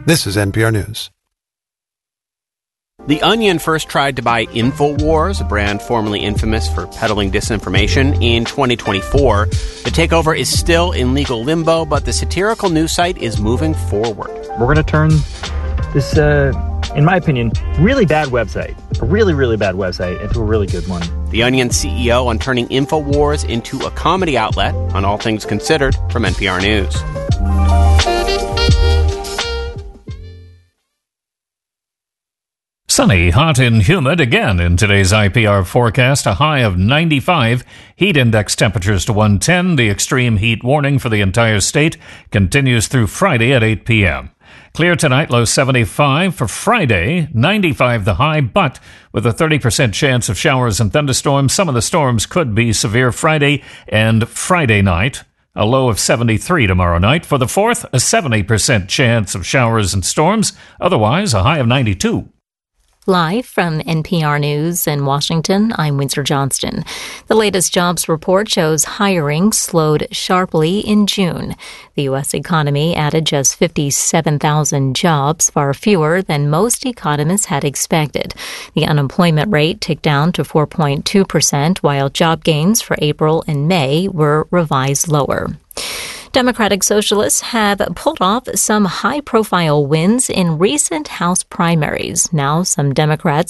This is NPR News. The Onion first tried to buy InfoWars, a brand formerly infamous for peddling disinformation, in 2024. The takeover is still in legal limbo, but the satirical news site is moving forward. We're going to turn this, in my opinion, really bad website, a really, really bad website, into a really good one. The Onion CEO on turning InfoWars into a comedy outlet on All Things Considered from NPR News. Sunny, hot and humid again in today's IPR forecast. A high of 95. Heat index temperatures to 110. The extreme heat warning for the entire state continues through Friday at 8 p.m. Clear tonight, low 75. For Friday, 95 the high, but with a 30% chance of showers and thunderstorms. Some of the storms could be severe Friday and Friday night. A low of 73 tomorrow night. For the 4th, a 70% chance of showers and storms. Otherwise, a high of 92. Live from NPR News in Washington, I'm Windsor Johnston. The latest jobs report shows hiring slowed sharply in June. The U.S. economy added just 57,000 jobs, far fewer than most economists had expected. The unemployment rate ticked down to 4.2%, while job gains for April and May were revised lower. Democratic Socialists have pulled off some high-profile wins in recent House primaries. Now some Democrats